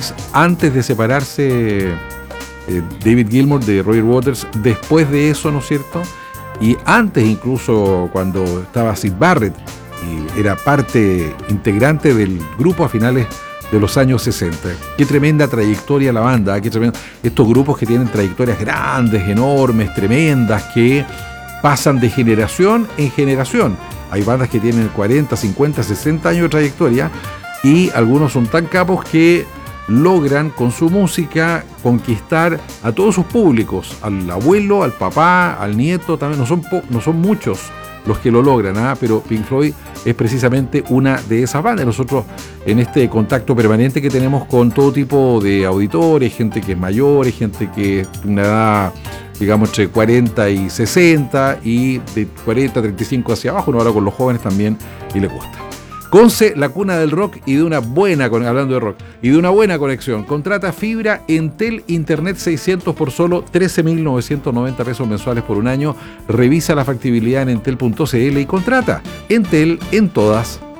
Waters, antes de separarse David Gilmour de Roger Waters, después de eso, ¿no es cierto? Y antes incluso cuando estaba Syd Barrett, y era parte integrante del grupo a finales de los años 60. Qué tremenda trayectoria la banda, qué tremendo. Estos grupos que tienen trayectorias grandes, enormes, tremendas, que pasan de generación en generación. Hay bandas que tienen 40, 50, 60 años de trayectoria y algunos son tan capos que logran con su música conquistar a todos sus públicos, al abuelo, al papá, al nieto, también no son muchos los que lo logran, pero Pink Floyd es precisamente una de esas bandas. Nosotros en este contacto permanente que tenemos con todo tipo de auditores, gente que es mayor, gente que es una edad, digamos, entre 40 y 60 y de 40 a 35 hacia abajo, uno habla con los jóvenes también y le gusta. Conce, la cuna del rock y de una buena, hablando de rock, y de una buena conexión. Contrata fibra Entel Internet 600 por solo 13.990 pesos mensuales por un año. Revisa la factibilidad en entel.cl y contrata Entel en todas